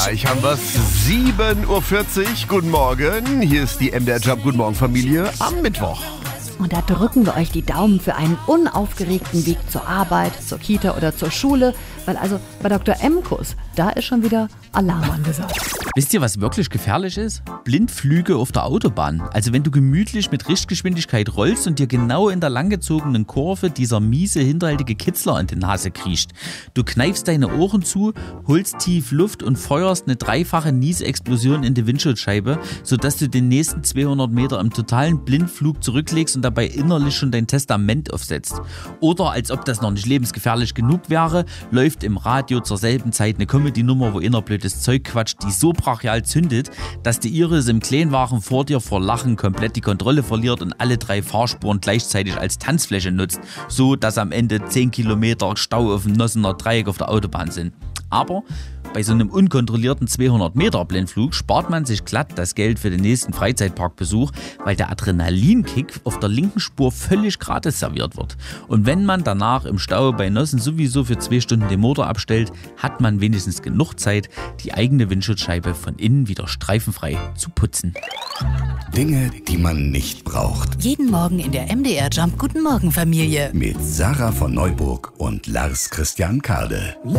Gleich haben wir es. 7.40 Uhr. Guten Morgen. Hier ist die MDR Jump Guten Morgen Familie am Mittwoch. Und da drücken wir euch die Daumen für einen unaufgeregten Weg zur Arbeit, zur Kita oder zur Schule. Weil also bei Dr. Emkus, da ist schon wieder Alarm angesagt. Wisst ihr, was wirklich gefährlich ist? Blindflüge auf der Autobahn. Also wenn du gemütlich mit Richtgeschwindigkeit rollst und dir genau in der langgezogenen Kurve dieser miese, hinterhältige Kitzler an die Nase kriecht. Du kneifst deine Ohren zu, holst tief Luft und feuerst eine dreifache Niesexplosion in die Windschutzscheibe, sodass du den nächsten 200 Meter im totalen Blindflug zurücklegst und dabei innerlich schon dein Testament aufsetzt. Oder, als ob das noch nicht lebensgefährlich genug wäre, läuft im Radio zur selben Zeit eine Comedy-Nummer, wo einer blödes Zeug quatscht, die so brachial zündet, dass die Iris im Kleinwagen vor dir vor Lachen komplett die Kontrolle verliert und alle 3 Fahrspuren gleichzeitig als Tanzfläche nutzt, so dass am Ende 10 Kilometer Stau auf dem Nossener Dreieck auf der Autobahn sind. Aber bei so einem unkontrollierten 200-Meter-Blindflug spart man sich glatt das Geld für den nächsten Freizeitparkbesuch, weil der Adrenalinkick auf der linken Spur völlig gratis serviert wird. Und wenn man danach im Stau bei Nossen sowieso für 2 Stunden den Motor abstellt, hat man wenigstens genug Zeit, die eigene Windschutzscheibe von innen wieder streifenfrei zu putzen. Dinge, die man nicht braucht. Jeden Morgen in der MDR Jump Guten Morgen Familie. Mit Sarah von Neuburg und Lars Christian Kade.